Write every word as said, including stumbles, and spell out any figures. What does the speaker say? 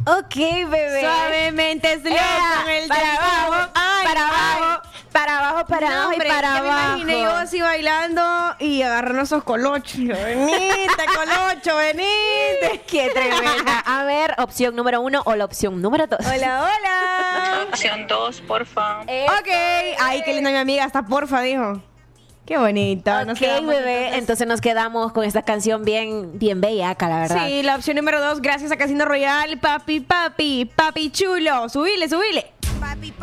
Ok, bebé. Suavemente slow Ea, con el para dedito. abajo, Ay, para ay. abajo, para abajo, para No, abajo hombre, y para ya abajo. me imaginé yo así bailando y agarrando esos colochos. Venite, colocho, venite. Qué tremenda. A ver, opción número uno o la opción número dos. Hola, hola. Opción dos, porfa. Ok. Ay, qué linda mi amiga. Hasta porfa, dijo. Qué bonita. Ok, Nos quedamos, bebé. entonces. Entonces nos quedamos con esta canción bien, bien bellaca, la verdad. Sí, la opción número dos, gracias a Casino Royal. Papi, papi, papi chulo. Subile, subile. Papi, papi.